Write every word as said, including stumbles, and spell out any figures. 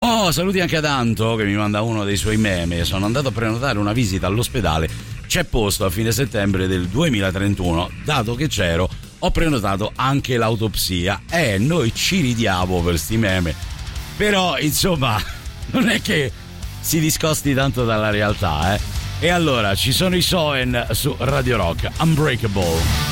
Oh, saluti anche ad Anto che mi manda uno dei suoi meme. Sono andato a prenotare una visita all'ospedale, c'è posto a fine settembre del duemilatrentuno, dato che c'ero ho prenotato anche l'autopsia. Eh, noi ci ridiamo per sti meme, però insomma non è che si discosti tanto dalla realtà, eh. E allora ci sono i Soen su Radio Rock, Unbreakable.